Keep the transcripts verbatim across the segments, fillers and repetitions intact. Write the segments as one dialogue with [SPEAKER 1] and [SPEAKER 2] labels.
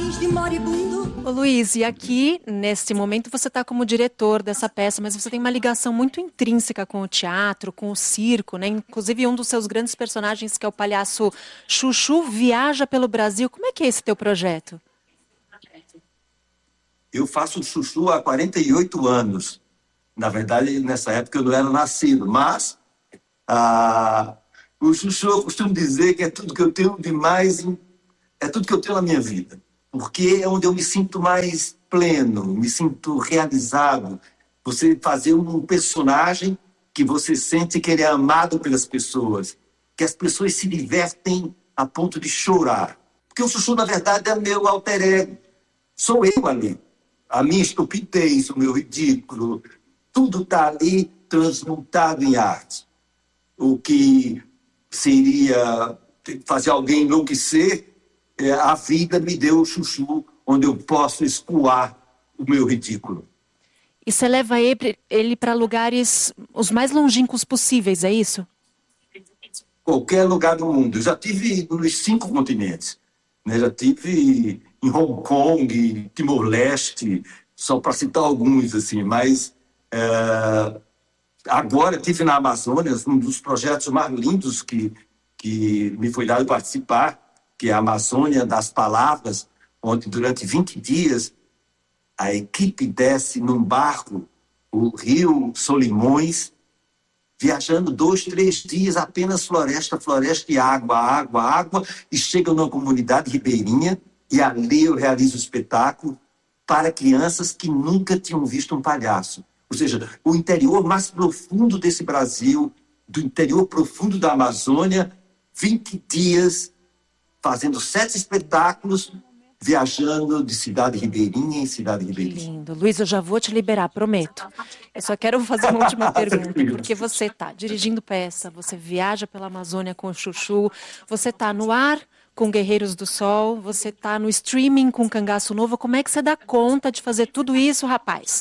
[SPEAKER 1] de moribundo.
[SPEAKER 2] Ô Luiz, e aqui, nesse momento, você está como diretor dessa peça, mas você tem uma ligação muito intrínseca com o teatro, com o circo, né? Inclusive, um dos seus grandes personagens, que é o palhaço Chuchu, viaja pelo Brasil. Como é que é esse teu projeto?
[SPEAKER 3] Eu faço Chuchu há quarenta e oito anos. Na verdade, nessa época eu não era nascido, mas ah, o Chuchu, eu costumo dizer que é tudo que eu tenho de mais, é tudo que eu tenho na minha vida. Porque é onde eu me sinto mais pleno, me sinto realizado. Você fazer um personagem que você sente que ele é amado pelas pessoas, que as pessoas se divertem a ponto de chorar. Porque o Chuchu, na verdade, é meu alter ego. Sou eu ali. A minha estupidez, o meu ridículo, tudo está ali transmutado em arte. O que seria fazer alguém enlouquecer, é, a vida me deu o Chuchu, onde eu posso escoar o meu ridículo.
[SPEAKER 2] E você leva ele para lugares os mais longínquos possíveis, é isso?
[SPEAKER 3] Qualquer lugar do mundo. Eu já tive nos cinco continentes. Né? Já tive em Hong Kong, Timor-Leste, só para citar alguns, assim. Mas é, agora estive na Amazônia, um dos projetos mais lindos que, que me foi dado participar, que é a Amazônia das Palavras, onde durante vinte dias a equipe desce num barco, o Rio Solimões, viajando dois, três dias, apenas floresta, floresta e água, água, água, e chegam numa comunidade ribeirinha, e ali eu realizo o espetáculo para crianças que nunca tinham visto um palhaço. Ou seja, o interior mais profundo desse Brasil, do interior profundo da Amazônia, vinte dias, fazendo sete espetáculos, viajando de cidade ribeirinha em cidade ribeirinha.
[SPEAKER 2] Que lindo. Luiz, eu já vou te liberar, prometo. Eu só quero fazer uma última pergunta, porque você está dirigindo peça, você viaja pela Amazônia com o Chuchu, você está no ar com Guerreiros do Sol, você está no streaming com Cangaço Novo. Como é que você dá conta de fazer tudo isso, rapaz?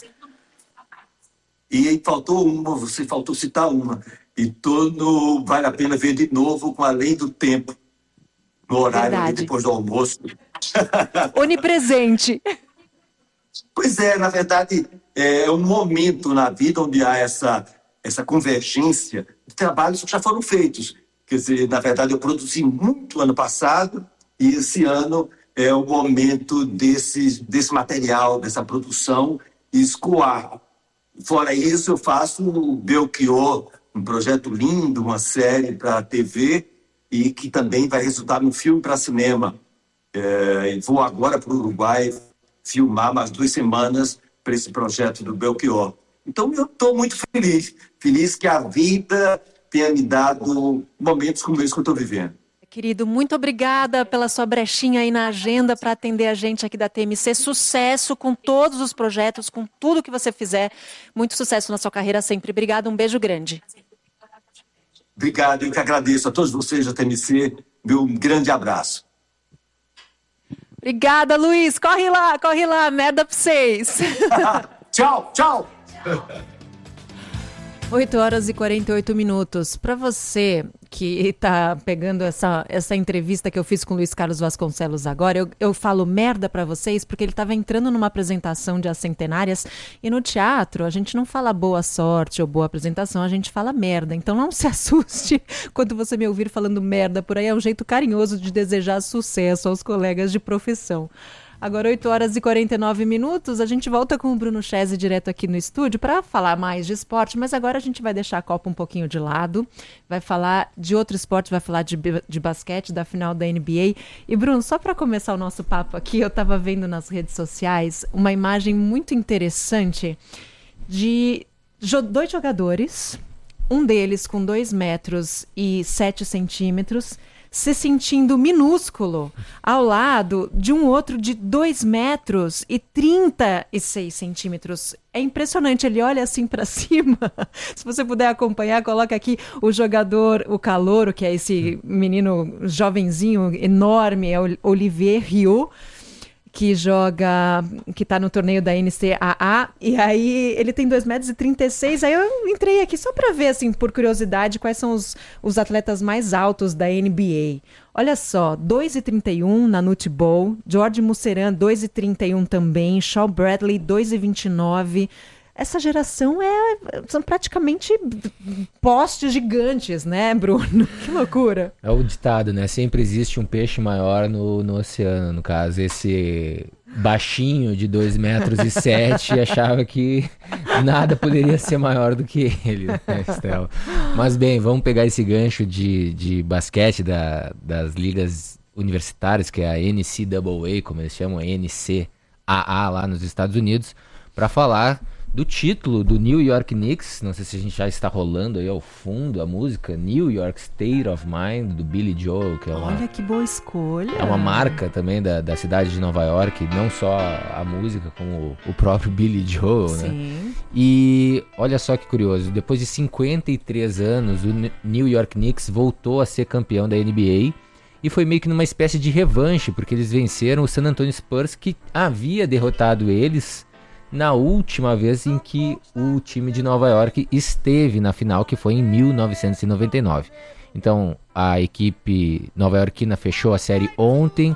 [SPEAKER 3] E aí faltou uma, você faltou citar uma. E todo vale a pena ver de novo com Além do Tempo, no horário ali depois do almoço.
[SPEAKER 2] Onipresente.
[SPEAKER 3] Pois é, na verdade, é um momento na vida onde há essa, essa convergência de trabalhos que já foram feitos. Quer dizer, na verdade, eu produzi muito ano passado e esse ano é o momento desse, desse material, dessa produção escoar. Fora isso, eu faço o Belchior, um projeto lindo, uma série para a T V e que também vai resultar num filme para cinema. É, vou agora para o Uruguai filmar mais duas semanas para esse projeto do Belchior. Então eu estou muito feliz, feliz que a vida tenha me dado momentos como esse que eu estou vivendo.
[SPEAKER 2] Querido, muito obrigada pela sua brechinha aí na agenda para atender a gente aqui da T M C. Sucesso com todos os projetos, com tudo que você fizer. Muito sucesso na sua carreira sempre. Obrigada, um beijo grande.
[SPEAKER 3] Obrigado, eu que agradeço a todos vocês da T M C. Meu grande abraço.
[SPEAKER 2] Obrigada, Luiz. Corre lá, corre lá. Merda pra vocês.
[SPEAKER 3] Tchau, tchau.
[SPEAKER 2] oito horas e quarenta e oito minutos. Para você que está pegando essa, essa entrevista que eu fiz com o Luiz Carlos Vasconcelos agora, eu, eu falo merda para vocês porque ele estava entrando numa apresentação de As Centenárias e no teatro a gente não fala boa sorte ou boa apresentação, a gente fala merda. Então não se assuste quando você me ouvir falando merda por aí, é um jeito carinhoso de desejar sucesso aos colegas de profissão. Agora oito horas e quarenta e nove minutos, a gente volta com o Bruno Chese direto aqui no estúdio para falar mais de esporte, mas agora a gente vai deixar a Copa um pouquinho de lado, vai falar de outro esporte, vai falar de, de basquete, da final da N B A. E Bruno, só para começar o nosso papo aqui, eu estava vendo nas redes sociais uma imagem muito interessante de dois jogadores, um deles com dois metros e sete centímetros, se sentindo minúsculo ao lado de um outro de dois metros e trinta e seis centímetros. É impressionante, ele olha assim para cima. Se você puder acompanhar, coloca aqui o jogador, o calouro, que é esse menino jovenzinho enorme, é o Olivier Rio, que joga, que tá no torneio da N C A A, e aí ele tem dois metros e trinta e seis, aí eu entrei aqui só para ver, assim, por curiosidade, quais são os, os atletas mais altos da N B A. Olha só, dois e trinta e um na Nut Bowl, George Museran, dois e trinta e um também, Shawn Bradley, dois e vinte e nove. Essa geração é, são praticamente postes gigantes, né, Bruno? Que loucura.
[SPEAKER 1] É o ditado, né? Sempre existe um peixe maior no, no oceano. No caso, esse baixinho de dois metros e sete achava que nada poderia ser maior do que ele, né, Estela? Mas bem, vamos pegar esse gancho de, de basquete da, das ligas universitárias, que é a N C A A, como eles chamam, a N C A A lá nos Estados Unidos, para falar do título do New York Knicks. Não sei se a gente já está rolando aí ao fundo a música New York State of Mind, do Billy Joel, que é uma,
[SPEAKER 2] olha que boa escolha.
[SPEAKER 1] É uma marca também da, da cidade de Nova York, não só a música, como o, o próprio Billy Joel, né?
[SPEAKER 2] Sim.
[SPEAKER 1] E olha só que curioso, depois de cinquenta e três anos, o New York Knicks voltou a ser campeão da N B A, e foi meio que numa espécie de revanche, porque eles venceram o San Antonio Spurs, que havia derrotado eles na última vez em que o time de Nova York esteve na final, que foi em mil novecentos e noventa e nove. Então a equipe nova-iorquina fechou a série ontem,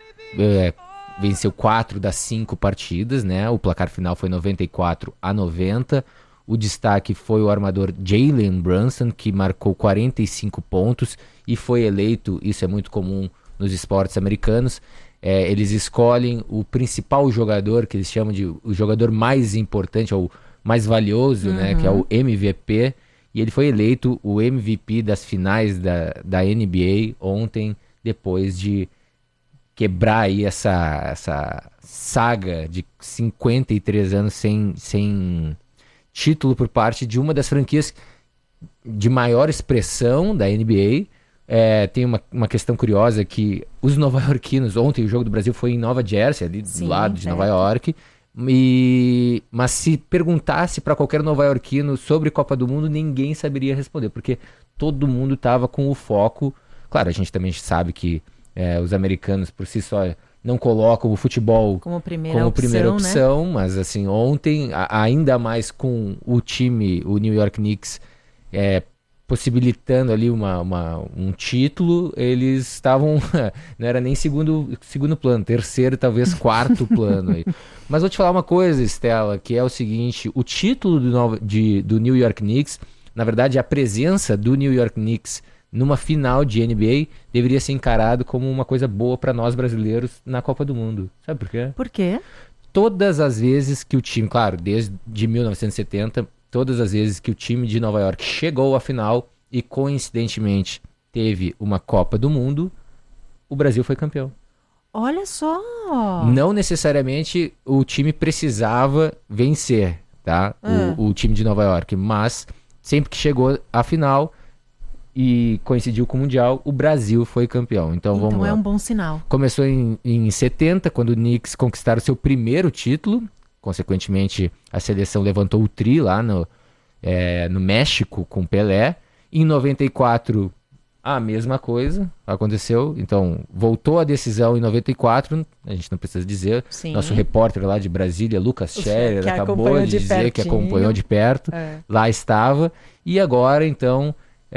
[SPEAKER 1] é, venceu quatro das cinco partidas, né? O placar final foi noventa e quatro a noventa. O destaque foi o armador Jalen Brunson, que marcou quarenta e cinco pontos e foi eleito, isso é muito comum nos esportes americanos, É, eles escolhem o principal jogador, que eles chamam de o jogador mais importante, ou mais valioso, uhum. né, que é o M V P, e ele foi eleito o M V P das finais da, da N B A ontem, depois de quebrar aí essa, essa saga de cinquenta e três anos sem, sem título por parte de uma das franquias de maior expressão da N B A. É, tem uma, uma questão curiosa que os nova-iorquinos, ontem o jogo do Brasil foi em Nova Jersey, ali
[SPEAKER 2] Sim,
[SPEAKER 1] do lado de
[SPEAKER 2] é.
[SPEAKER 1] Nova York, e, mas se perguntasse para qualquer nova-iorquino sobre Copa do Mundo, ninguém saberia responder, porque todo mundo estava com o foco. Claro, a gente também sabe que é, os americanos por si só não colocam o futebol
[SPEAKER 2] como primeira
[SPEAKER 1] como
[SPEAKER 2] opção,
[SPEAKER 1] primeira opção,
[SPEAKER 2] né?
[SPEAKER 1] Mas assim, ontem, a, ainda mais com o time, o New York Knicks, é, possibilitando ali uma, uma, um título, eles estavam, não era nem segundo, segundo plano, terceiro, talvez quarto plano. Aí. Mas vou te falar uma coisa, Estela, que é o seguinte, o título do, Nova, de, do New York Knicks, na verdade a presença do New York Knicks numa final de N B A deveria ser encarado como uma coisa boa para nós brasileiros na Copa do Mundo. Sabe por quê?
[SPEAKER 2] Por quê?
[SPEAKER 1] Todas as vezes que o time, claro, desde de mil novecentos e setenta, todas as vezes que o time de Nova York chegou à final e coincidentemente teve uma Copa do Mundo, o Brasil foi campeão.
[SPEAKER 2] Olha só!
[SPEAKER 1] Não necessariamente o time precisava vencer, tá?
[SPEAKER 2] Hum.
[SPEAKER 1] O, o time de Nova York, mas sempre que chegou à final e coincidiu com o Mundial, o Brasil foi campeão. Então,
[SPEAKER 2] então
[SPEAKER 1] vamos lá.
[SPEAKER 2] É um bom sinal.
[SPEAKER 1] Começou em, em setenta, quando o Knicks conquistaram seu primeiro título. Consequentemente, a seleção levantou o tri lá no, é, no México com Pelé. Em noventa e quatro, a mesma coisa aconteceu. Então, voltou a decisão em noventa e quatro. A gente não precisa dizer.
[SPEAKER 2] Sim.
[SPEAKER 1] Nosso repórter lá de Brasília, Lucas Scherer, acabou de,
[SPEAKER 2] de
[SPEAKER 1] dizer
[SPEAKER 2] pertinho.
[SPEAKER 1] que acompanhou de perto.
[SPEAKER 2] É.
[SPEAKER 1] Lá estava. E agora, então,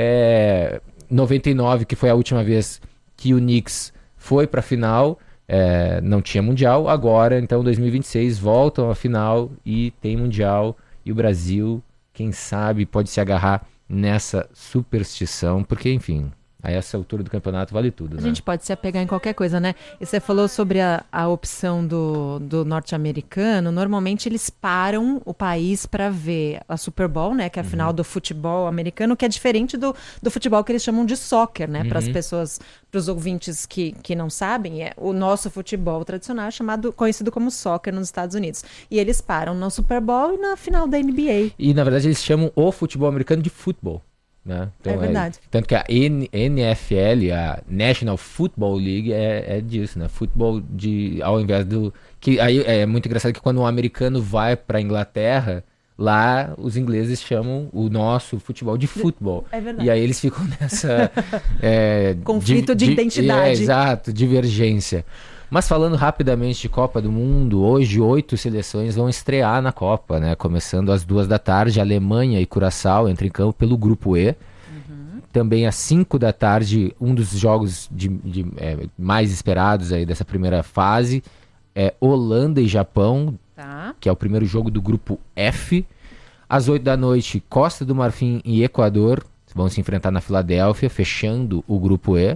[SPEAKER 1] é, noventa e nove, que foi a última vez que o Knicks foi para a final. É, não tinha Mundial, agora então dois mil e vinte e seis voltam à final e tem Mundial, e o Brasil, quem sabe, pode se agarrar nessa superstição, porque enfim, a essa altura do campeonato vale tudo,
[SPEAKER 2] A
[SPEAKER 1] né?
[SPEAKER 2] gente pode se apegar em qualquer coisa, né? E você falou sobre a, a opção do, do norte-americano. Normalmente eles param o país para ver a Super Bowl, né? Que é a
[SPEAKER 1] Uhum.
[SPEAKER 2] final do futebol americano, que é diferente do, do futebol que eles chamam de soccer, né? Para as
[SPEAKER 1] Uhum.
[SPEAKER 2] pessoas, para os ouvintes que, que não sabem, é o nosso futebol tradicional é chamado, conhecido como soccer nos Estados Unidos. E eles param no Super Bowl e na final da N B A.
[SPEAKER 1] E na verdade eles chamam o futebol americano de futebol, né?
[SPEAKER 2] É verdade.
[SPEAKER 1] Tanto que a N- NFL, a National Football League, é, é disso, né? Futebol de, ao invés do... que aí é muito engraçado que quando um americano vai para Inglaterra, lá os ingleses chamam o nosso futebol de futebol.
[SPEAKER 2] É verdade.
[SPEAKER 1] E aí eles ficam nessa... é,
[SPEAKER 2] Conflito de identidade.
[SPEAKER 1] É, exato, divergência. Mas falando rapidamente de Copa do Mundo, hoje oito seleções vão estrear na Copa, né? Começando às duas da tarde, Alemanha e Curaçao entram em campo pelo Grupo E. Uhum. Também às cinco da tarde, um dos jogos de, de, é, mais esperados aí dessa primeira fase é Holanda e Japão, tá. que é o primeiro jogo do Grupo F. Às oito da noite, Costa do Marfim e Equador vão se enfrentar na Filadélfia, fechando o Grupo E.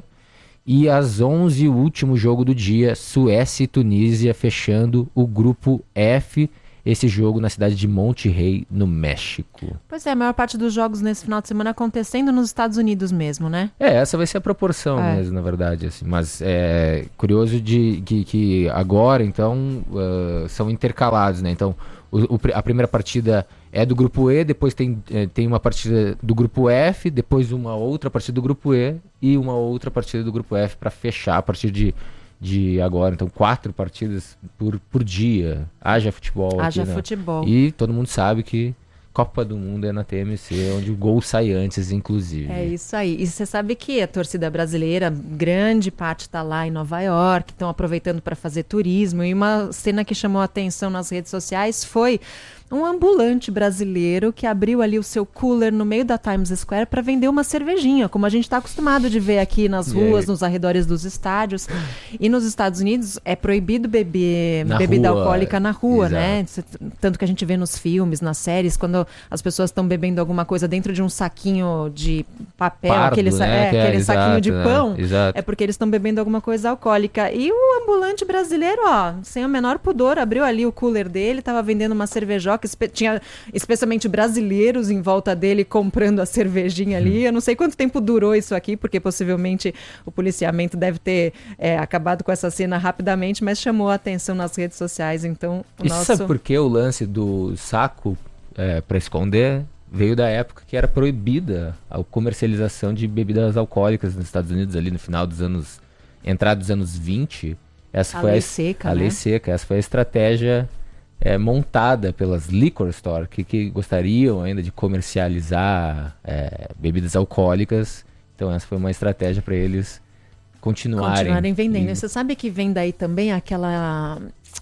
[SPEAKER 1] E às onze, o último jogo do dia, Suécia e Tunísia, fechando o Grupo F. Esse jogo na cidade de Monterrey, no México.
[SPEAKER 2] Pois é, a maior parte dos jogos nesse final de semana acontecendo nos Estados Unidos mesmo, né?
[SPEAKER 1] É, essa vai ser a proporção
[SPEAKER 2] é.
[SPEAKER 1] mesmo, na verdade. Assim. Mas é curioso de que, que agora, então, uh, são intercalados, né? Então, o, o, a primeira partida é do Grupo E, depois tem, é, tem uma partida do Grupo F, depois uma outra partida do Grupo E e uma outra partida do Grupo F para fechar a partir de... de agora, então quatro partidas por, por dia, haja futebol
[SPEAKER 2] haja
[SPEAKER 1] aqui, né?
[SPEAKER 2] futebol.
[SPEAKER 1] E todo mundo sabe que Copa do Mundo é na T M C, onde o gol sai antes, inclusive.
[SPEAKER 2] É isso aí, e você sabe que a torcida brasileira, grande parte está lá em Nova York, estão aproveitando para fazer turismo, e uma cena que chamou a atenção nas redes sociais foi um ambulante brasileiro que abriu ali o seu cooler no meio da Times Square para vender uma cervejinha, como a gente está acostumado de ver aqui nas ruas, nos arredores dos estádios. E nos Estados Unidos é proibido beber
[SPEAKER 1] na
[SPEAKER 2] bebida
[SPEAKER 1] rua,
[SPEAKER 2] alcoólica na rua,
[SPEAKER 1] exato.
[SPEAKER 2] né? Tanto que a gente vê nos filmes, nas séries, quando as pessoas estão bebendo alguma coisa dentro de um saquinho de papel,
[SPEAKER 1] Pardo,
[SPEAKER 2] aquele,
[SPEAKER 1] né?
[SPEAKER 2] é,
[SPEAKER 1] que é,
[SPEAKER 2] aquele
[SPEAKER 1] exato,
[SPEAKER 2] saquinho de
[SPEAKER 1] né?
[SPEAKER 2] pão,
[SPEAKER 1] Exato.
[SPEAKER 2] é porque eles estão bebendo alguma coisa alcoólica. E o ambulante brasileiro, ó, sem o menor pudor, abriu ali o cooler dele, estava vendendo uma cervejoca, espe- tinha especialmente brasileiros em volta dele comprando a cervejinha ali. Eu não sei quanto tempo durou isso aqui, porque possivelmente o policiamento deve ter é, acabado com essa cena rapidamente, mas chamou a atenção nas redes sociais. Então, o
[SPEAKER 1] e
[SPEAKER 2] nosso...
[SPEAKER 1] sabe por que o lance do saco é, para esconder veio da época que era proibida a comercialização de bebidas alcoólicas nos Estados Unidos, ali no final dos anos, entrada dos anos vinte. Essa
[SPEAKER 2] a
[SPEAKER 1] foi
[SPEAKER 2] lei
[SPEAKER 1] a,
[SPEAKER 2] seca,
[SPEAKER 1] a
[SPEAKER 2] né?
[SPEAKER 1] lei seca. Essa foi a estratégia é, montada pelas liquor store que, que gostariam ainda de comercializar é, bebidas alcoólicas. Então essa foi uma estratégia para eles continuarem,
[SPEAKER 2] continuarem vendendo.
[SPEAKER 1] E...
[SPEAKER 2] Você sabe que vem daí também aquela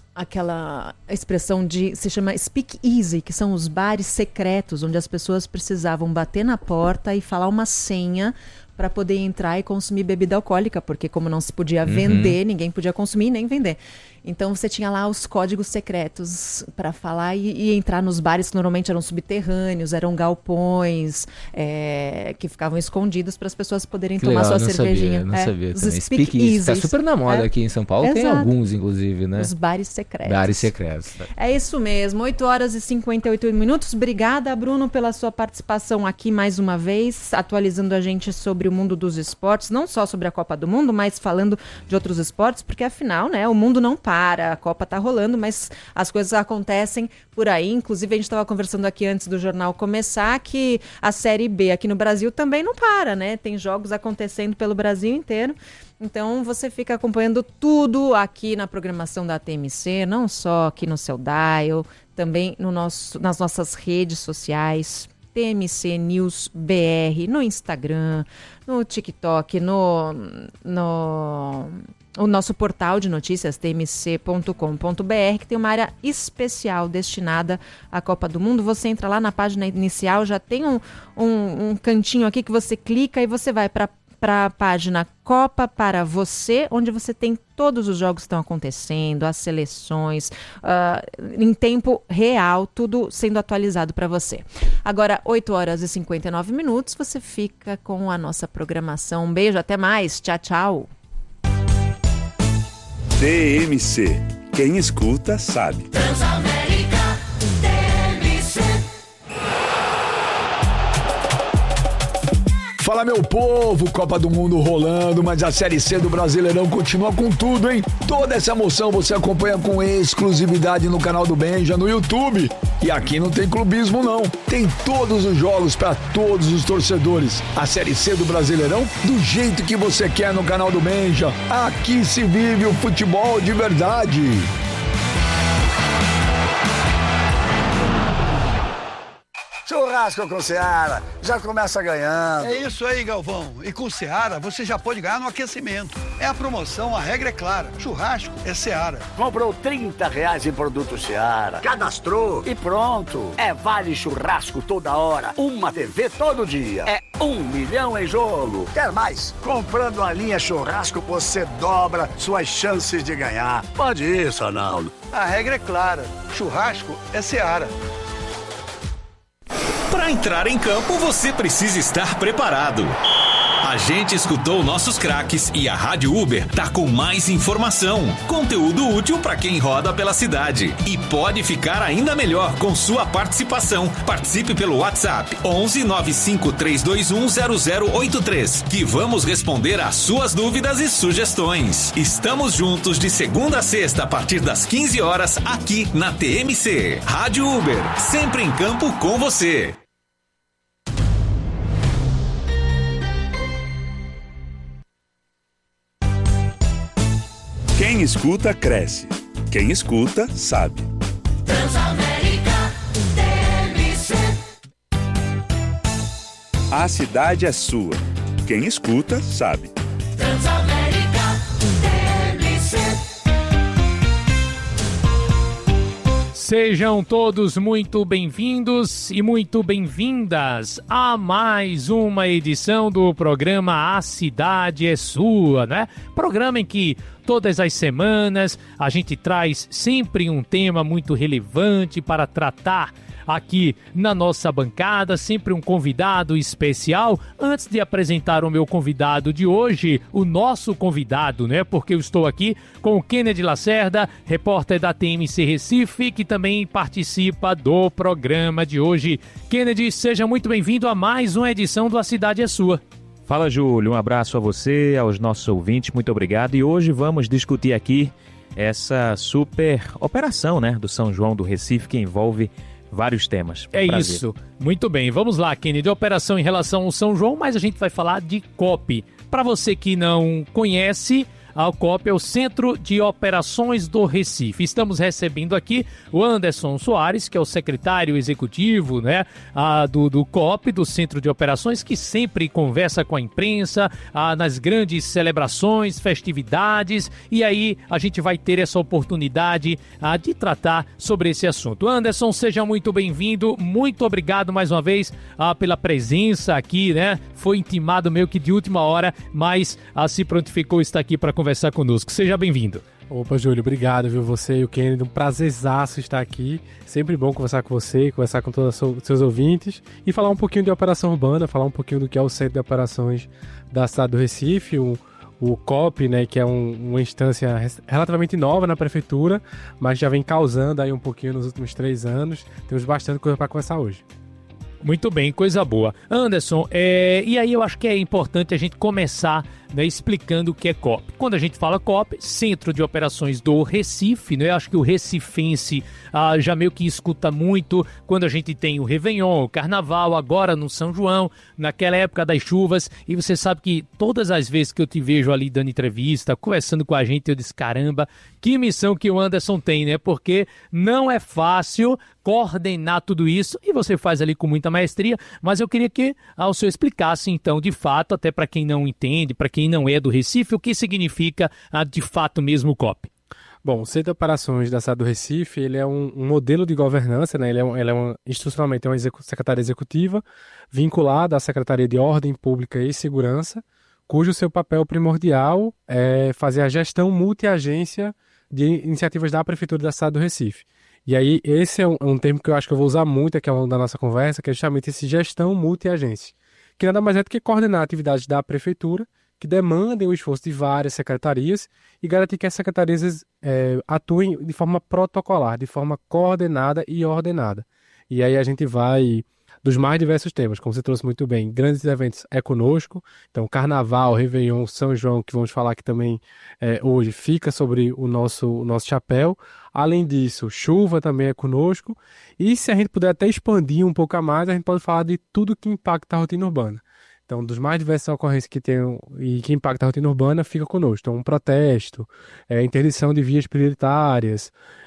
[SPEAKER 2] aquela expressão de, se chama speak easy, que são os bares secretos, onde as pessoas precisavam bater na porta e falar uma senha para poder entrar e consumir bebida alcoólica, porque como não se podia
[SPEAKER 1] Uhum.
[SPEAKER 2] vender, ninguém podia consumir nem vender. Então você tinha lá os códigos secretos para falar e, e entrar nos bares que normalmente eram subterrâneos, eram galpões é, que ficavam escondidos para as pessoas poderem
[SPEAKER 1] Que
[SPEAKER 2] tomar
[SPEAKER 1] legal,
[SPEAKER 2] sua
[SPEAKER 1] não
[SPEAKER 2] cervejinha.
[SPEAKER 1] Sabia, não
[SPEAKER 2] é,
[SPEAKER 1] sabia
[SPEAKER 2] os
[SPEAKER 1] também.
[SPEAKER 2] speak
[SPEAKER 1] Speak easy. Tá
[SPEAKER 2] easies.
[SPEAKER 1] super na moda
[SPEAKER 2] É.
[SPEAKER 1] aqui em São Paulo. Tem
[SPEAKER 2] Exato.
[SPEAKER 1] alguns, inclusive, né?
[SPEAKER 2] Os bares secretos.
[SPEAKER 1] Bares secretos.
[SPEAKER 2] É isso mesmo, oito horas e cinquenta e oito minutos. Obrigada, Bruno, pela sua participação aqui mais uma vez, atualizando a gente sobre o mundo dos esportes, não só sobre a Copa do Mundo, mas falando de outros esportes, porque afinal, né, o mundo não para, a Copa tá rolando, mas as coisas acontecem por aí. Inclusive, a gente estava conversando aqui antes do jornal começar que a Série B aqui no Brasil também não para, né? Tem jogos acontecendo pelo Brasil inteiro. Então, você fica acompanhando tudo aqui na programação da T M C, não só aqui no seu dial, também no nosso, nas nossas redes sociais, T M C News B R, no Instagram, no TikTok, no, no o nosso portal de notícias, t m c ponto com ponto b r, que tem uma área especial destinada à Copa do Mundo. Você entra lá na página inicial, já tem um, um, um cantinho aqui que você clica e você vai para para a página Copa para Você, onde você tem todos os jogos que estão acontecendo, as seleções, uh, em tempo real, tudo sendo atualizado para você. Agora, oito horas e cinquenta e nove minutos, você fica com a nossa programação. Um beijo, até mais. Tchau, tchau.
[SPEAKER 4] T M C. Quem escuta, sabe.
[SPEAKER 5] Transamérica, T M C.
[SPEAKER 6] Fala, meu povo, Copa do Mundo rolando, mas a Série C do Brasileirão continua com tudo, hein? Toda essa emoção você acompanha com exclusividade no canal do Benja, no YouTube. E aqui não tem clubismo, não. Tem todos os jogos para todos os torcedores. A Série C do Brasileirão, do jeito que você quer no canal do Benja. Aqui se vive o futebol de verdade.
[SPEAKER 7] Churrasco com Seara, já começa ganhando.
[SPEAKER 8] É isso aí, Galvão. E com Seara, você já pode ganhar no aquecimento. É a promoção, a regra é clara. Churrasco é Seara.
[SPEAKER 7] Comprou trinta reais em produto Seara, cadastrou e pronto. É vale churrasco toda hora, uma T V todo dia. É um milhão em jogo. Quer mais? Comprando a linha churrasco, você dobra suas chances de ganhar. Pode ir, Sanaldo.
[SPEAKER 8] A regra é clara. Churrasco é Seara.
[SPEAKER 9] Para entrar em campo, você precisa estar preparado. A gente escutou nossos craques e a Rádio Uber tá com mais informação, conteúdo útil para quem roda pela cidade. E pode ficar ainda melhor com sua participação. Participe pelo WhatsApp onze nove cinco três dois um zero zero oito três, que vamos responder às suas dúvidas e sugestões. Estamos juntos de segunda a sexta a partir das quinze horas aqui na T M C. Rádio Uber, sempre em campo com você.
[SPEAKER 4] Quem escuta, cresce. Quem escuta, sabe.
[SPEAKER 5] Transamérica T M C.
[SPEAKER 4] A cidade é sua. Quem escuta, sabe.
[SPEAKER 5] Transamérica T M C.
[SPEAKER 10] Sejam todos muito bem-vindos e muito bem-vindas a mais uma edição do programa A Cidade é Sua, né? Programa em que todas as semanas a gente traz sempre um tema muito relevante para tratar aqui na nossa bancada, sempre um convidado especial. Antes de apresentar o meu convidado de hoje, o nosso convidado, né? Porque eu estou aqui com o Kennedy Lacerda, repórter da T M C Recife, que também participa do programa de hoje. Kennedy, seja muito bem-vindo a mais uma edição do A Cidade é Sua.
[SPEAKER 11] Fala, Júlio, um abraço a você, aos nossos ouvintes, muito obrigado. E hoje vamos discutir aqui essa super operação, né, do São João do Recife, que envolve vários temas.
[SPEAKER 10] É
[SPEAKER 11] Prazer.
[SPEAKER 10] isso. Muito bem. Vamos lá, Kennedy. Operação em relação ao São João, mas a gente vai falar de C O P. Para você que não conhece, a C O P é o Centro de Operações do Recife. Estamos recebendo aqui o Anderson Soares, que é o secretário executivo, né, a, do, do C O P, do Centro de Operações, que sempre conversa com a imprensa a, nas grandes celebrações, festividades, e aí a gente vai ter essa oportunidade a, de tratar sobre esse assunto. Anderson, seja muito bem-vindo, muito obrigado mais uma vez a, pela presença aqui, né? Foi intimado meio que de última hora, mas a, se prontificou estar aqui para conversar conosco. Seja bem-vindo.
[SPEAKER 12] Opa, Júlio, obrigado, viu? Você e o Kennedy, um prazerzaço estar aqui. Sempre bom conversar com você, conversar com todos os seus ouvintes e falar um pouquinho de operação urbana, falar um pouquinho do que é o Centro de Operações da cidade do Recife, o, o C O P, né, que é um, uma instância relativamente nova na prefeitura, mas já vem causando aí um pouquinho nos últimos três anos. Temos bastante coisa para conversar hoje.
[SPEAKER 10] Muito bem, coisa boa. Anderson, é, e aí eu acho que é importante a gente começar, né, explicando o que é C O P. Quando a gente fala C O P, Centro de Operações do Recife, né? Eu acho que o recifense ah, já meio que escuta muito quando a gente tem o Réveillon, o Carnaval, agora no São João, naquela época das chuvas, e você sabe que todas as vezes que eu te vejo ali dando entrevista, conversando com a gente, eu disse, caramba, que missão que o Anderson tem, né? Porque não é fácil coordenar tudo isso, e você faz ali com muita maestria, mas eu queria que ah, o senhor explicasse então, de fato, até para quem não entende, para quem não é do Recife, o que significa ah, de fato mesmo o C O P.
[SPEAKER 12] Bom, o Centro de Operações da cidade do Recife, ele é um, um modelo de governança, né? Ele é, um, ele é um, institucionalmente é uma execu- secretaria executiva vinculada à Secretaria de Ordem Pública e Segurança, cujo seu papel primordial é fazer a gestão multi-agência de iniciativas da Prefeitura da cidade do Recife. E aí, esse é um, um termo que eu acho que eu vou usar muito aqui ao longo da nossa conversa, que é justamente esse gestão multi-agência, que nada mais é do que coordenar atividades da Prefeitura que demandem o esforço de várias secretarias e garantir que as secretarias é, atuem de forma protocolar, de forma coordenada e ordenada. E aí a gente vai dos mais diversos temas, como você trouxe muito bem, grandes eventos é conosco, então Carnaval, Réveillon, São João, que vamos falar aqui também é, hoje, fica sobre o nosso, o nosso chapéu. Além disso, chuva também é conosco, e se a gente puder até expandir um pouco a mais, a gente pode falar de tudo que impacta a rotina urbana. Então, dos mais diversas ocorrências que tem e que impactam a rotina urbana, fica conosco. Então, um protesto, é, interdição de vias prioritárias,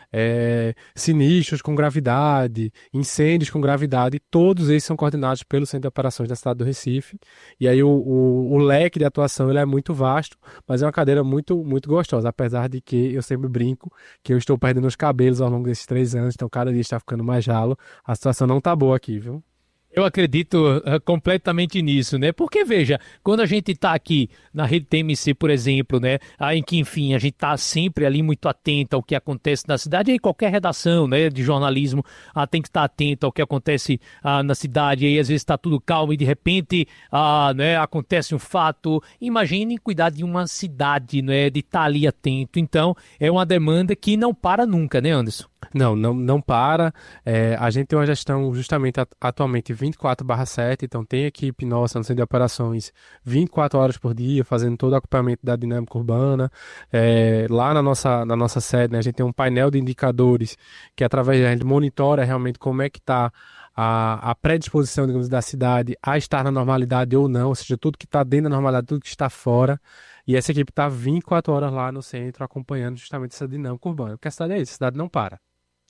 [SPEAKER 12] é, sinistros com gravidade, incêndios com gravidade, todos esses são coordenados pelo Centro de Operações da cidade do Recife. E aí o, o, o leque de atuação ele é muito vasto, mas é uma cadeira muito, muito gostosa, apesar de que eu sempre brinco que eu estou perdendo os cabelos ao longo desses três anos, então cada dia está ficando mais ralo. A situação não tá boa aqui, viu?
[SPEAKER 10] Eu acredito uh, completamente nisso, né? Porque, veja, quando a gente está aqui na Rede T M C, por exemplo, né? Aí que, enfim, a gente está sempre ali muito atento ao que acontece na cidade. E aí qualquer redação, né, de jornalismo uh, tem que estar atento ao que acontece uh, na cidade. E aí, às vezes, está tudo calmo e, de repente, uh, né, acontece um fato. Imagine cuidar de uma cidade, né? De estar ali atento. Então, é uma demanda que não para nunca, né, Anderson?
[SPEAKER 12] Não, não, não para. É, a gente tem uma gestão justamente atualmente vinte e quatro barra sete, então tem equipe nossa no centro de operações vinte e quatro horas por dia, fazendo todo o acompanhamento da dinâmica urbana. É, lá na nossa, na nossa sede, né, a gente tem um painel de indicadores que através da gente monitora realmente como é que está a, a predisposição, digamos, da cidade a estar na normalidade ou não, ou seja, tudo que está dentro da normalidade, tudo que está fora. E essa equipe está vinte e quatro horas lá no centro acompanhando justamente essa dinâmica urbana, porque a cidade é isso, a cidade não para.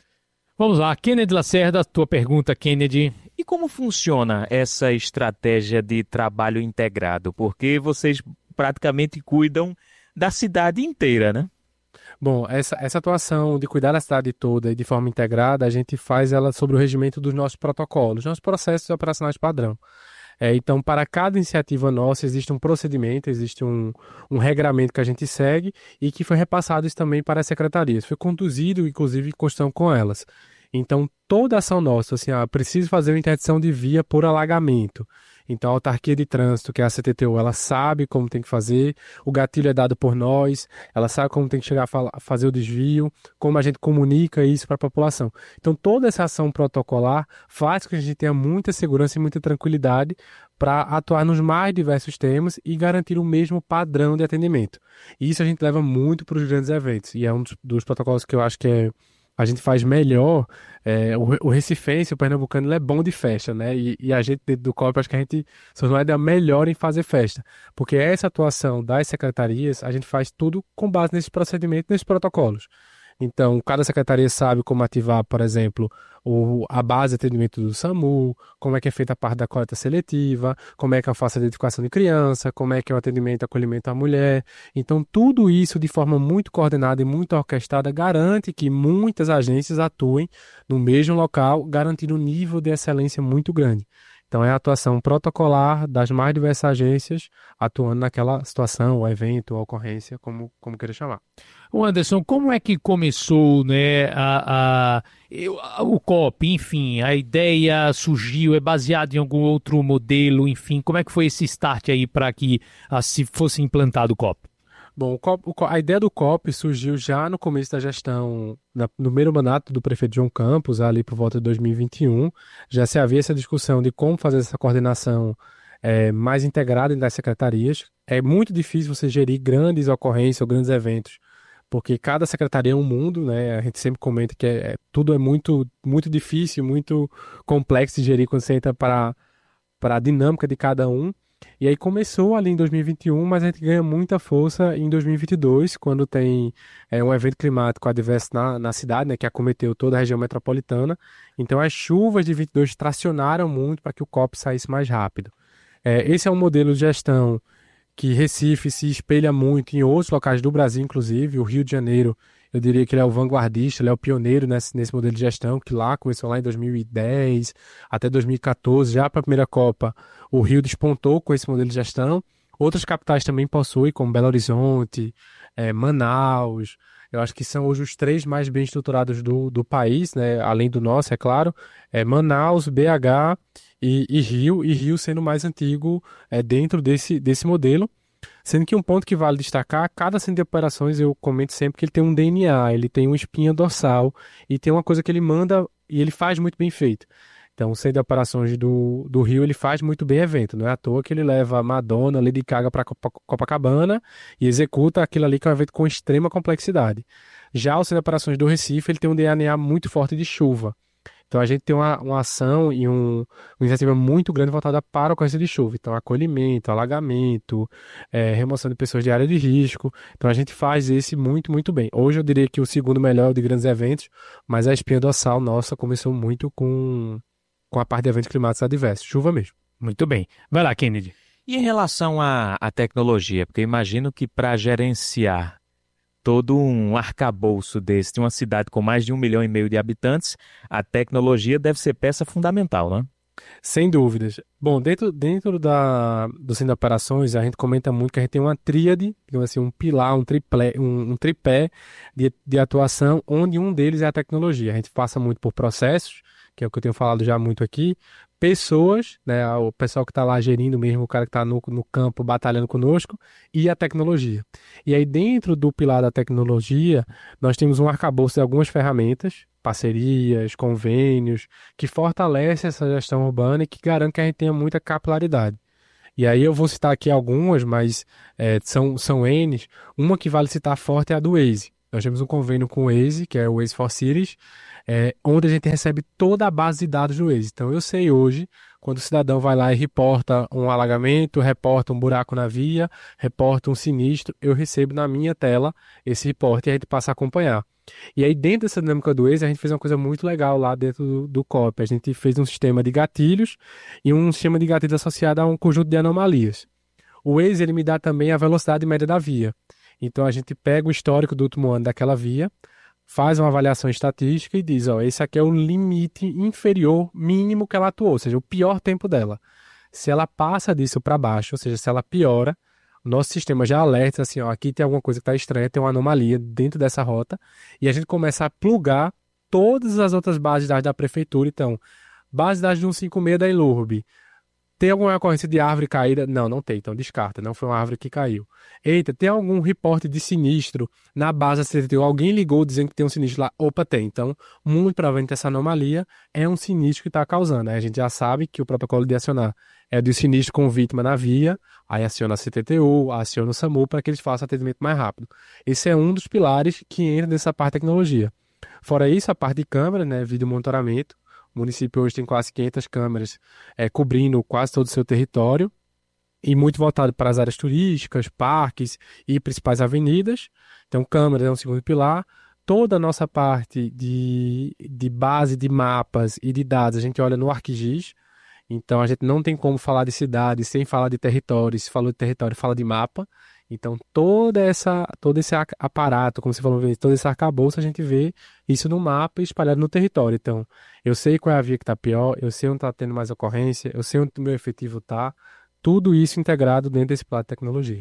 [SPEAKER 10] Vamos lá, Kennedy Lacerda, tua pergunta, Kennedy.
[SPEAKER 11] E como funciona essa estratégia de trabalho integrado? Porque vocês praticamente cuidam da cidade inteira, né?
[SPEAKER 12] Bom, essa, essa atuação de cuidar da cidade toda e de forma integrada, a gente faz ela sobre o regimento dos nossos protocolos, nossos processos operacionais padrão. É, então, para cada iniciativa nossa, existe um procedimento, existe um, um regramento que a gente segue e que foi repassado isso também para as secretarias. Foi conduzido, inclusive, em questão com elas. Então, toda ação nossa, assim, ah, preciso fazer uma interdição de via por alagamento. Então, a autarquia de trânsito, que é a C T T U, ela sabe como tem que fazer, o gatilho é dado por nós, ela sabe como tem que chegar a fazer o desvio, como a gente comunica isso para a população. Então, toda essa ação protocolar faz com que a gente tenha muita segurança e muita tranquilidade para atuar nos mais diversos temas e garantir o mesmo padrão de atendimento. E isso a gente leva muito para os grandes eventos, e é um dos, dos protocolos que eu acho que é a gente faz melhor. É, o, o recifense, o pernambucano, ele é bom de festa, né? E, e a gente dentro do C O P, acho que a gente só não é melhor em fazer festa. Porque essa atuação das secretarias, a gente faz tudo com base nesse procedimento, nesses protocolos. Então, cada secretaria sabe como ativar, por exemplo, o, a base de atendimento do SAMU, como é que é feita a parte da coleta seletiva, como é que eu faço a identificação de criança, como é que é o atendimento e acolhimento à mulher. Então, tudo isso de forma muito coordenada e muito orquestrada garante que muitas agências atuem no mesmo local, garantindo um nível de excelência muito grande. Então, é a atuação protocolar das mais diversas agências atuando naquela situação, ou evento, ou ocorrência, como, como queira chamar.
[SPEAKER 10] O Anderson, como é que começou, né, a, a, eu, a, o C O P, enfim, a ideia surgiu, é baseado em algum outro modelo, enfim, como é que foi esse start aí para que a, se fosse implantado o C O P?
[SPEAKER 12] Bom, o C O P, o, a ideia do C O P surgiu já no começo da gestão, na, no primeiro mandato do prefeito João Campos, ali por volta de dois mil e vinte e um. Já se havia essa discussão de como fazer essa coordenação é, mais integrada das secretarias. É muito difícil você gerir grandes ocorrências ou grandes eventos, porque cada secretaria é um mundo, né? A gente sempre comenta que é, é, tudo é muito, muito difícil, muito complexo de gerir quando você entra para, para a dinâmica de cada um. E aí começou ali em dois mil e vinte e um, mas a gente ganha muita força em dois mil e vinte e dois, quando tem é, um evento climático adverso na, na cidade, né, que acometeu toda a região metropolitana. Então as chuvas de vinte e dois tracionaram muito para que o C O P saísse mais rápido. É, esse é um modelo de gestão que Recife se espelha muito em outros locais do Brasil, inclusive. O Rio de Janeiro, eu diria que ele é o vanguardista, ele é o pioneiro nesse, nesse modelo de gestão, que lá começou lá em dois mil e dez até dois mil e quatorze, já para a primeira Copa, o Rio despontou com esse modelo de gestão. Outras capitais também possuem, como Belo Horizonte, é, Manaus. Eu acho que são hoje os três mais bem estruturados do, do país, né? Além do nosso, é claro. É Manaus, B H e, e Rio, e Rio sendo o mais antigo é, dentro desse, desse modelo. Sendo que um ponto que vale destacar, cada centro de operações, eu comento sempre que ele tem um D N A, ele tem uma espinha dorsal e tem uma coisa que ele manda e ele faz muito bem feito. Então, o centro de operações do, do Rio, ele faz muito bem evento. Não é à toa que ele leva Madonna, Lady Gaga para Copacabana e executa aquilo ali que é um evento com extrema complexidade. Já o centro de operações do Recife, ele tem um D N A muito forte de chuva. Então a gente tem uma, uma ação e um, uma iniciativa muito grande voltada para a ocorrência de chuva. Então acolhimento, alagamento, é, remoção de pessoas de área de risco. Então a gente faz esse muito, muito bem. Hoje eu diria que o segundo melhor é o de grandes eventos, mas a espinha dorsal nossa começou muito com, com a parte de eventos climáticos adversos, chuva mesmo.
[SPEAKER 10] Muito bem. Vai lá, Kennedy.
[SPEAKER 11] E em relação à, à tecnologia, porque eu imagino que para gerenciar todo um arcabouço desse de uma cidade com mais de um milhão e meio de habitantes, a tecnologia deve ser peça fundamental, não é?
[SPEAKER 12] Sem dúvidas. Bom, dentro, dentro da, do Centro de Operações, a gente comenta muito que a gente tem uma tríade, digamos assim, um pilar, um, triplé, um, um tripé de, de atuação, onde um deles é a tecnologia. A gente passa muito por processos, que é o que eu tenho falado já muito aqui, pessoas, né, o pessoal que está lá gerindo mesmo, o cara que está no, no campo batalhando conosco, e a tecnologia. E aí dentro do pilar da tecnologia, nós temos um arcabouço de algumas ferramentas, parcerias, convênios, que fortalecem essa gestão urbana e que garantem que a gente tenha muita capilaridade. E aí eu vou citar aqui algumas, mas é, são, são N. Uma que vale citar forte é a do Waze. Nós temos um convênio com o Waze, que é o Waze for Cities, é, onde a gente recebe toda a base de dados do Waze. Então eu sei hoje, quando o cidadão vai lá e reporta um alagamento, reporta um buraco na via, reporta um sinistro, eu recebo na minha tela esse reporte e a gente passa a acompanhar. E aí dentro dessa dinâmica do Waze, a gente fez uma coisa muito legal lá dentro do, do C O P. A gente fez um sistema de gatilhos e um sistema de gatilhos associado a um conjunto de anomalias. O Waze ele me dá também a velocidade média da via. Então a gente pega o histórico do último ano daquela via, faz uma avaliação estatística e diz, ó, esse aqui é o limite inferior mínimo que ela atuou, ou seja, o pior tempo dela. Se ela passa disso para baixo, ou seja, se ela piora, o nosso sistema já alerta assim, ó, aqui tem alguma coisa que está estranha, tem uma anomalia dentro dessa rota, e a gente começa a plugar todas as outras bases de dados da prefeitura. Então, base de dados de cento e cinquenta e seis da Enlurb. Tem alguma ocorrência de árvore caída? Não, não tem, então descarta, não foi uma árvore que caiu. Eita, tem algum reporte de sinistro na base da C T T U? Alguém ligou dizendo que tem um sinistro lá? Opa, tem. Então, muito provavelmente essa anomalia é um sinistro que está causando. Aí a gente já sabe que o protocolo de acionar é do sinistro com vítima na via, aí aciona a C T T U, aciona o SAMU para que eles façam atendimento mais rápido. Esse é um dos pilares que entra nessa parte de tecnologia. Fora isso, a parte de câmera, né, vídeo monitoramento. O município hoje tem quase quinhentas câmeras é, cobrindo quase todo o seu território e muito voltado para as áreas turísticas, parques e principais avenidas. Então, câmeras é um segundo pilar. Toda a nossa parte de, de base de mapas e de dados a gente olha no ArcGIS. Então, a gente não tem como falar de cidade sem falar de território. Se falou de território, fala de mapa. Então, toda essa, todo esse aparato, como você falou, todo esse arcabouço, a gente vê isso no mapa espalhado no território. Então, eu sei qual é a via que está pior, eu sei onde está tendo mais ocorrência, eu sei onde o meu efetivo está. Tudo isso integrado dentro desse plano de tecnologia.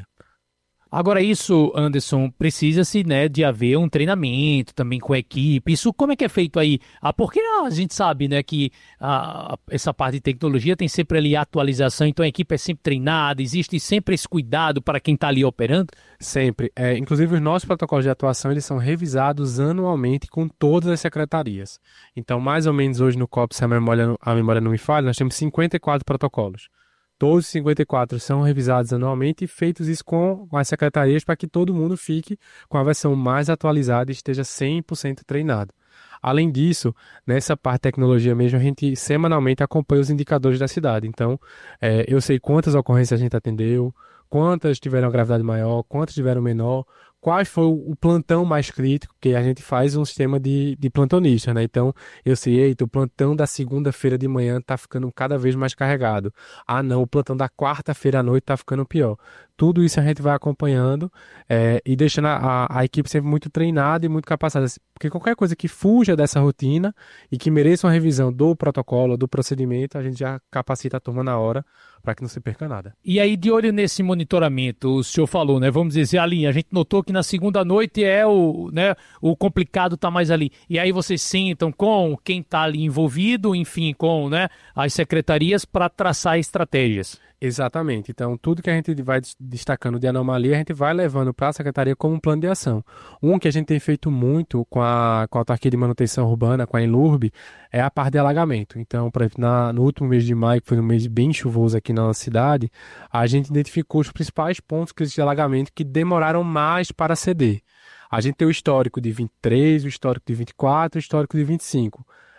[SPEAKER 10] Agora isso, Anderson, precisa-se, né, de haver um treinamento também com a equipe. Isso como é que é feito aí? Ah, porque a gente sabe, né, que ah, essa parte de tecnologia tem sempre ali atualização, então a equipe é sempre treinada, existe sempre esse cuidado para quem está ali operando?
[SPEAKER 12] Sempre. É, inclusive os nossos protocolos de atuação, eles são revisados anualmente com todas as secretarias. Então, mais ou menos hoje no C O P, se a memória, a memória não me falha, nós temos cinquenta e quatro protocolos. Todos os cinquenta e quatro são revisados anualmente e feitos isso com as secretarias para que todo mundo fique com a versão mais atualizada e esteja cem por cento treinado. Além disso, nessa parte de tecnologia mesmo, a gente semanalmente acompanha os indicadores da cidade. Então, é, eu sei quantas ocorrências a gente atendeu, quantas tiveram gravidade maior, quantas tiveram menor, qual foi o plantão mais crítico, porque a gente faz um sistema de, de plantonista, né? Então, eu sei, eita, o plantão da segunda-feira de manhã tá ficando cada vez mais carregado. Ah, não, o plantão da quarta-feira à noite tá ficando pior. Tudo isso a gente vai acompanhando é, e deixando a, a equipe sempre muito treinada e muito capacitada. Porque qualquer coisa que fuja dessa rotina e que mereça uma revisão do protocolo, do procedimento, a gente já capacita a turma na hora para que não se perca nada.
[SPEAKER 10] E aí, de olho nesse monitoramento, o senhor falou, né? Vamos dizer, ali, a gente notou que na segunda noite é o, né, o complicado tá mais ali. E aí vocês sentam com quem tá ali envolvido, enfim, com, né, as secretarias para traçar estratégias.
[SPEAKER 12] Exatamente. Então, tudo que a gente vai destacando de anomalia, a gente vai levando para a secretaria como um plano de ação. Um que a gente tem feito muito com a, com a autarquia de manutenção urbana, com a Enlurb, é a parte de alagamento. Então, por exemplo, na, no último mês de maio, que foi um mês bem chuvoso aqui na nossa cidade, a gente identificou os principais pontos de alagamento que demoraram mais para ceder. A gente tem o histórico de vinte e três, o histórico de vinte e quatro, o histórico de vinte e cinco.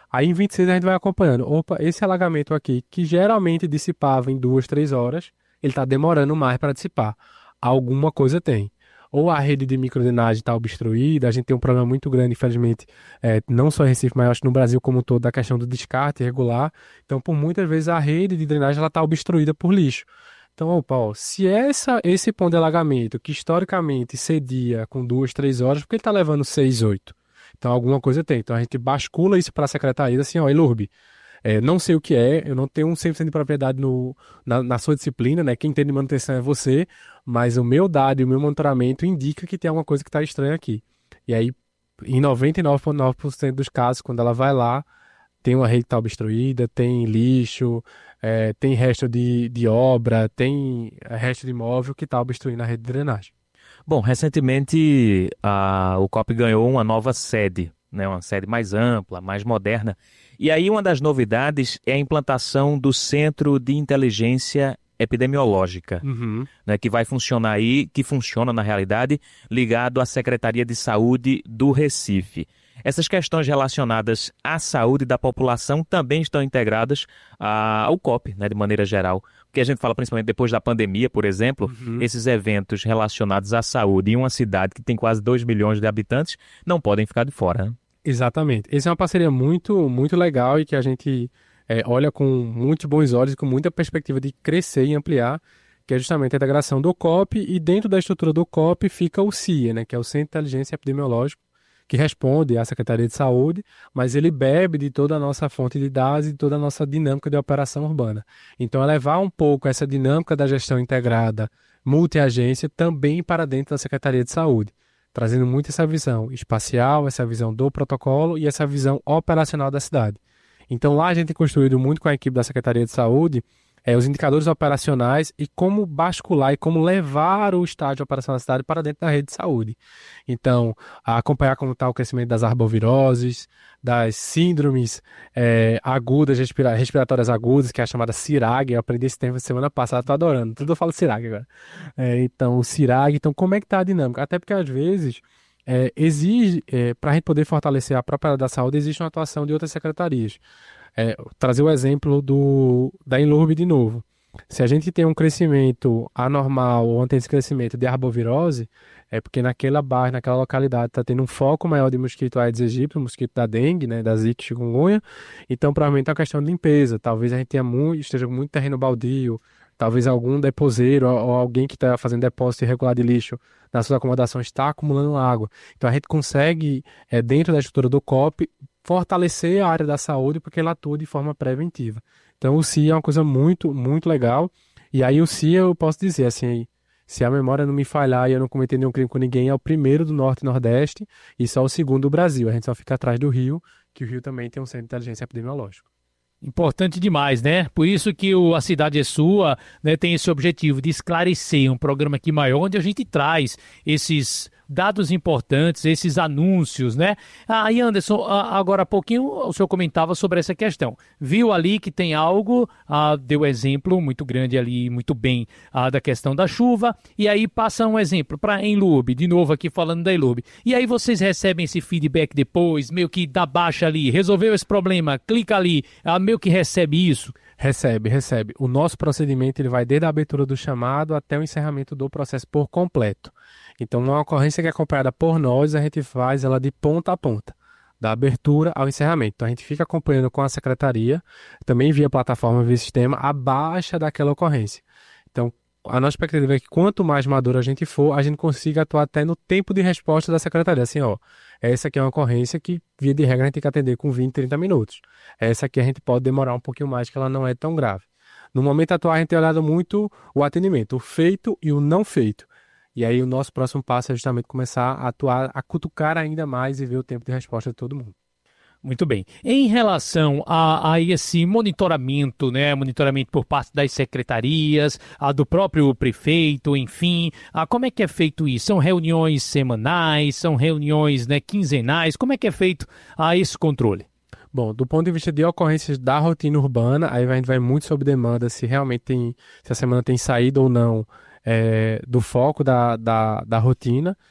[SPEAKER 12] Aí em vinte e seis a gente vai acompanhando. Opa, esse alagamento aqui, que geralmente dissipava em duas, três horas, ele está demorando mais para dissipar. Alguma coisa tem. Ou a rede de microdrenagem está obstruída, a gente tem um problema muito grande, infelizmente, é, não só em Recife, mas acho que no Brasil como um todo, da questão do descarte irregular. Então, por muitas vezes, a rede de drenagem está obstruída por lixo. Então, opa, ó, se essa, esse ponto de alagamento, que historicamente cedia com duas, três horas, por que ele está levando seis, oito? Então, alguma coisa tem. Então, a gente bascula isso para a secretaria, assim, ó, Elurb, é, não sei o que é, eu não tenho um cem por cento de propriedade no, na, na sua disciplina, né? Quem entende de manutenção é você, mas o meu dado e o meu monitoramento indica que tem alguma coisa que está estranha aqui. E aí, em noventa e nove vírgula nove por cento dos casos, quando ela vai lá, tem uma rede que está obstruída, tem lixo, é, tem resto de, de obra, tem resto de imóvel que está obstruindo a rede de drenagem.
[SPEAKER 11] Bom, recentemente a, o C O P ganhou uma nova sede, né, uma sede mais ampla, mais moderna. E aí uma das novidades é a implantação do Centro de Inteligência Epidemiológica,
[SPEAKER 12] Uhum.
[SPEAKER 11] né, que vai funcionar aí, que funciona na realidade, ligado à Secretaria de Saúde do Recife. Essas questões relacionadas à saúde da população também estão integradas a, ao C O P, né, de maneira geral. Porque a gente fala principalmente depois da pandemia, por exemplo,
[SPEAKER 12] Uhum.
[SPEAKER 11] esses eventos relacionados à saúde em uma cidade que tem quase dois milhões de habitantes não podem ficar de fora, né?
[SPEAKER 12] Exatamente. Essa é uma parceria muito, muito legal e que a gente é, olha com muitos bons olhos e com muita perspectiva de crescer e ampliar, que é justamente a integração do C O P, e dentro da estrutura do C O P fica o C I E, né, que é o Centro de Inteligência Epidemiológica, que responde à Secretaria de Saúde, mas ele bebe de toda a nossa fonte de dados e de toda a nossa dinâmica de operação urbana. Então, é levar um pouco essa dinâmica da gestão integrada, multi-agência, também para dentro da Secretaria de Saúde, trazendo muito essa visão espacial, essa visão do protocolo e essa visão operacional da cidade. Então, lá a gente tem construído muito com a equipe da Secretaria de Saúde é, os indicadores operacionais e como bascular e como levar o estágio operacional da cidade para dentro da rede de saúde. Então, acompanhar como está o crescimento das arboviroses, das síndromes é, agudas, respira- respiratórias agudas, que é a chamada CIRAG. Eu aprendi esse termo semana passada, estou adorando. Tudo eu falo CIRAG agora. É, então, o CIRAG. Então, como é que está a dinâmica? Até porque, às vezes, é, exige, é, para a gente poder fortalecer a própria área da saúde, existe uma atuação de outras secretarias. É, trazer o exemplo do, da Enlurb de novo. Se a gente tem um crescimento anormal ou ante esse crescimento de arbovirose, é porque naquela bairro, naquela localidade, está tendo um foco maior de mosquito Aedes aegypti, mosquito da dengue, né, da zika, chikungunya. Então, provavelmente é uma questão de limpeza. Talvez a gente tenha muito, esteja com muito terreno baldio, talvez algum deposeiro ou, ou alguém que está fazendo depósito irregular de lixo nas suas acomodações está acumulando água. Então, a gente consegue, é, dentro da estrutura do C O P, fortalecer a área da saúde porque ela atua de forma preventiva. Então o C I A é uma coisa muito, muito legal. E aí o C I A eu posso dizer assim, se a memória não me falhar e eu não cometer nenhum crime com ninguém, é o primeiro do Norte e Nordeste e só o segundo do Brasil. A gente só fica atrás do Rio, que o Rio também tem um centro de inteligência epidemiológica.
[SPEAKER 10] Importante demais, né? Por isso que o A Cidade é Sua, né, tem esse objetivo de esclarecer um programa aqui maior, onde a gente traz esses dados importantes, esses anúncios, né? Ah, e Anderson, agora há pouquinho o senhor comentava sobre essa questão. Viu ali que tem algo, ah, deu exemplo muito grande ali, muito bem, ah, da questão da chuva, e aí passa um exemplo para Enlurb, de novo aqui falando da Enlurb. E aí vocês recebem esse feedback depois, meio que dá baixa ali, resolveu esse problema, clica ali, ah, meio que recebe isso?
[SPEAKER 12] Recebe, recebe. O nosso procedimento ele vai desde a abertura do chamado até o encerramento do processo por completo. Então, uma ocorrência que é acompanhada por nós, a gente faz ela de ponta a ponta, da abertura ao encerramento. Então, a gente fica acompanhando com a secretaria, também via plataforma, via sistema, a baixa daquela ocorrência. Então, a nossa expectativa é que quanto mais maduro a gente for, a gente consiga atuar até no tempo de resposta da secretaria. Assim, ó, essa aqui é uma ocorrência que, via de regra, a gente tem que atender com vinte, trinta minutos. Essa aqui a gente pode demorar um pouquinho mais, que ela não é tão grave. No momento atual, a gente tem olhado muito o atendimento, o feito e o não feito. E aí o nosso próximo passo é justamente começar a atuar, a cutucar ainda mais e ver o tempo de resposta de todo mundo.
[SPEAKER 10] Muito bem. Em relação a, a esse monitoramento, né, monitoramento por parte das secretarias, a do próprio prefeito, enfim, a, como é que é feito isso? São reuniões semanais, são reuniões, né, quinzenais? Como é que é feito a esse controle?
[SPEAKER 12] Bom, do ponto de vista de ocorrências da rotina urbana, aí a gente vai muito sob demanda, se realmente tem, se a semana tem saída ou não, É, do foco da, da, da rotina.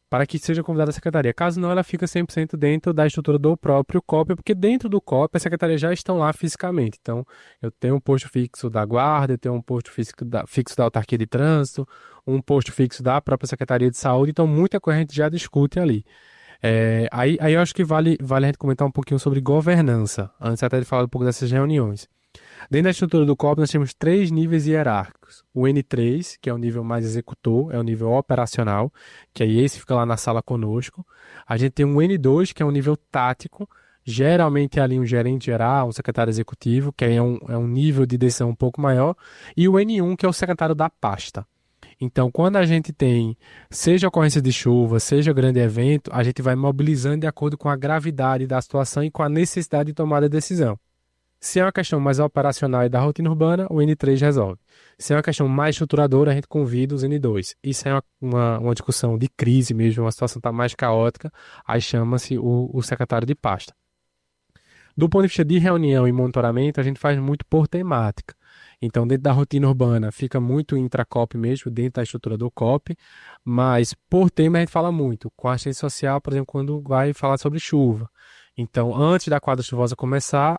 [SPEAKER 12] para que seja convidada a secretaria. Caso não, ela fica cem por cento dentro da estrutura do próprio C O P, porque dentro do C O P as secretarias já estão lá fisicamente. Então, eu tenho um posto fixo da Guarda, eu tenho um posto fixo da, fixo da Autarquia de Trânsito, um posto fixo da própria Secretaria de Saúde, então muita coisa a gente já discute ali. É, aí, aí eu acho que vale, vale a gente comentar um pouquinho sobre governança, antes até de falar um pouco dessas reuniões. Dentro da estrutura do C O P, nós temos três níveis hierárquicos. O N três, que é o nível mais executor, é o nível operacional, que aí esse fica lá na sala conosco. A gente tem um N dois, que é o nível tático, geralmente é ali um gerente geral, um secretário executivo, que aí é um, é um nível de decisão um pouco maior. E o N um, que é o secretário da pasta. Então, quando a gente tem, seja ocorrência de chuva, seja grande evento, a gente vai mobilizando de acordo com a gravidade da situação e com a necessidade de tomada de decisão. Se é uma questão mais operacional e da rotina urbana, o N três resolve. Se é uma questão mais estruturadora, a gente convida os N dois. Isso é uma, uma, uma discussão de crise mesmo, uma situação está mais caótica, aí chama-se o, o secretário de pasta. Do ponto de vista de reunião e monitoramento, a gente faz muito por temática. Então, dentro da rotina urbana, fica muito intra-C O P mesmo, dentro da estrutura do C O P, mas por tema a gente fala muito. Com a assistência social, por exemplo, quando vai falar sobre chuva. Então, antes da quadra chuvosa começar,